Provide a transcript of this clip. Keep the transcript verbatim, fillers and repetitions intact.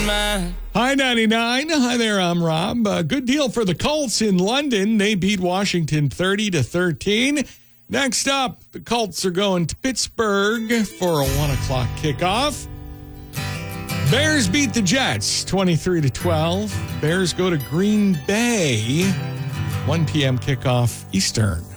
mine. Hi, ninety-nine. Hi there, I'm Rob. Uh, good deal for the Colts in London. They beat Washington thirty to thirteen. Next up, the Colts are going to Pittsburgh for a one o'clock kickoff. Bears beat the Jets twenty-three to twelve. Bears go to Green Bay, one p.m. kickoff Eastern.